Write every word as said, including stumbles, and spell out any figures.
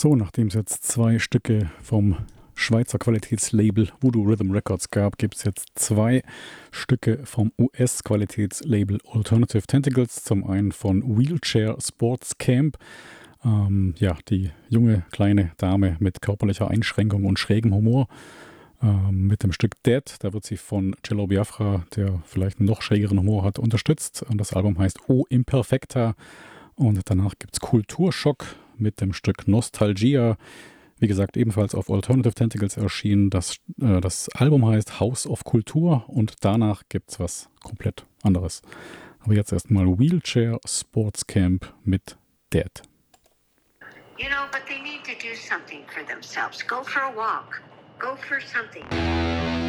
So, nachdem es jetzt zwei Stücke vom Schweizer Qualitätslabel Voodoo Rhythm Records gab, gibt es jetzt zwei Stücke vom U S-Qualitätslabel Alternative Tentacles. Zum einen von Wheelchair Sports Camp. Ähm, ja, die junge kleine Dame mit körperlicher Einschränkung und schrägem Humor. Ähm, mit dem Stück Dead, da wird sie von Cello Biafra, der vielleicht einen noch schrägeren Humor hat, unterstützt. Und das Album heißt O Imperfecta. Und danach gibt es Kulturschock mit dem Stück Nostalgia. Wie gesagt, ebenfalls auf Alternative Tentacles erschienen. Das, äh, das Album heißt House of Kultur und danach gibt es was komplett anderes. Aber jetzt erstmal Wheelchair Sports Camp mit Dead. You know, but they need to do something for themselves. Go for a walk. Go for something.